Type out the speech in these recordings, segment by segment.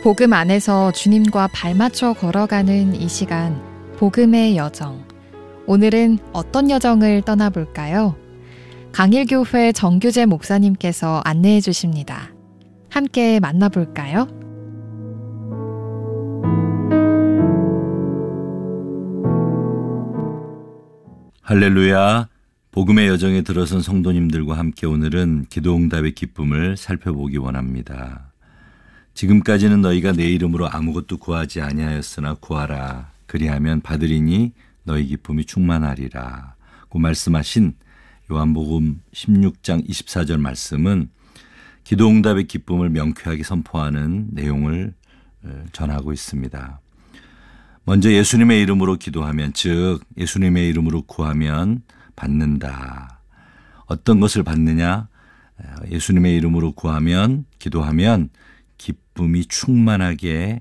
복음 안에서 주님과 발맞춰 걸어가는 이 시간, 복음의 여정. 오늘은 어떤 여정을 떠나볼까요? 강일교회 정규재 목사님께서 안내해 주십니다. 함께 만나볼까요? 할렐루야. 복음의 여정에 들어선 성도님들과 함께 오늘은 기도응답의 기쁨을 살펴보기 원합니다. 지금까지는 너희가 내 이름으로 아무것도 구하지 아니하였으나 구하라. 그리하면 받으리니 너희 기쁨이 충만하리라. 고 말씀하신 요한복음 16장 24절 말씀은 기도응답의 기쁨을 명쾌하게 선포하는 내용을 전하고 있습니다. 먼저 예수님의 이름으로 기도하면, 즉 예수님의 이름으로 구하면 받는다. 어떤 것을 받느냐? 예수님의 이름으로 구하면, 기도하면 기쁨이 충만하게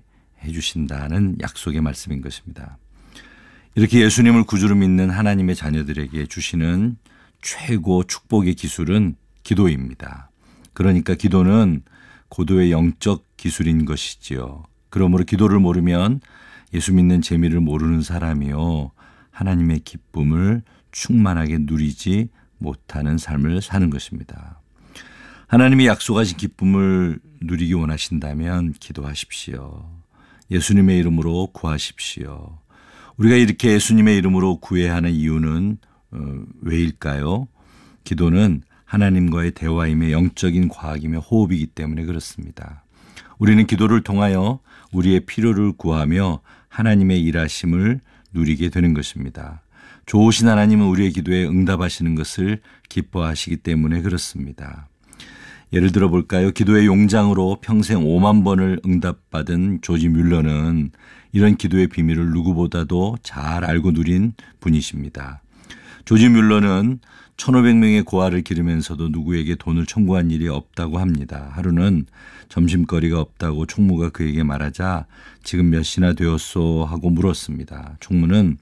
해주신다는 약속의 말씀인 것입니다. 이렇게 예수님을 구주로 믿는 하나님의 자녀들에게 주시는 최고 축복의 기술은 기도입니다. 그러니까 기도는 고도의 영적 기술인 것이지요. 그러므로 기도를 모르면 예수 믿는 재미를 모르는 사람이요, 하나님의 기쁨을 충만하게 누리지 못하는 삶을 사는 것입니다. 하나님이 약속하신 기쁨을 누리기 원하신다면 기도하십시오. 예수님의 이름으로 구하십시오. 우리가 이렇게 예수님의 이름으로 구해야 하는 이유는 왜일까요? 기도는 하나님과의 대화이며 영적인 과학이며 호흡이기 때문에 그렇습니다. 우리는 기도를 통하여 우리의 필요를 구하며 하나님의 일하심을 누리게 되는 것입니다. 좋으신 하나님은 우리의 기도에 응답하시는 것을 기뻐하시기 때문에 그렇습니다. 예를 들어 볼까요? 기도의 용장으로 평생 5만 번을 응답받은 조지 뮬러는 이런 기도의 비밀을 누구보다도 잘 알고 누린 분이십니다. 조지 뮬러는 1,500명의 고아를 기르면서도 누구에게 돈을 청구한 일이 없다고 합니다. 하루는 점심거리가 없다고 총무가 그에게 말하자 지금 몇 시나 되었소 하고 물었습니다. 총무는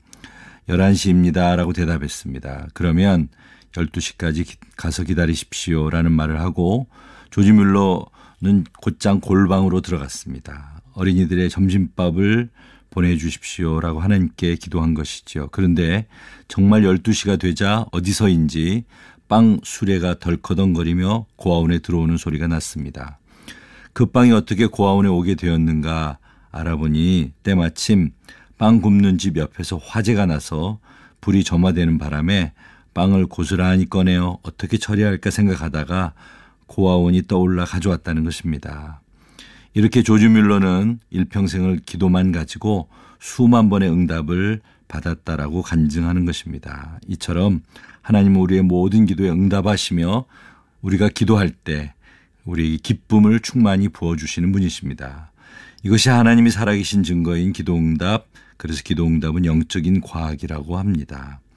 11시입니다 라고 대답했습니다. 그러면 12시까지 가서 기다리십시오 라는 말을 하고 조지 뮬러는 곧장 골방으로 들어갔습니다. 어린이들의 점심밥을 보내주십시오 라고 하나님께 기도한 것이죠. 그런데 정말 12시가 되자 어디서인지 빵 수레가 덜커덩거리며 고아원에 들어오는 소리가 났습니다. 그 빵이 어떻게 고아원에 오게 되었는가 알아보니 때마침 빵 굽는 집 옆에서 화재가 나서 불이 점화되는 바람에 빵을 고스란히 꺼내어 어떻게 처리할까 생각하다가 고아원이 떠올라 가져왔다는 것입니다. 이렇게 조지 뮬러는 일평생을 기도만 가지고 수만 번의 응답을 받았다라고 간증하는 것입니다. 이처럼 하나님은 우리의 모든 기도에 응답하시며 우리가 기도할 때 우리에게 기쁨을 충만히 부어주시는 분이십니다. 이것이 하나님이 살아계신 증거인 기도응답, 그래서 기도응답은 영적인 과학이라고 합니다.